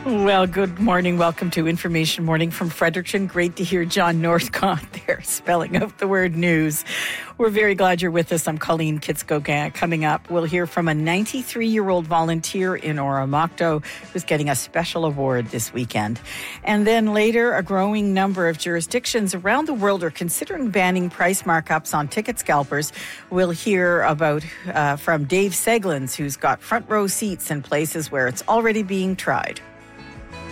Well, good morning. Welcome to Information Morning from Fredericton. Great to hear John Northcott there spelling out the word news. We're very glad you're with us. I'm Colleen Kitsko. Coming up, we'll hear from a 93-year-old volunteer in Oromocto who's getting a special award this weekend. And then later, a growing number of jurisdictions around the world are considering banning price markups on ticket scalpers. We'll hear about from Dave Seglins, who's got front row seats in places where it's already being tried.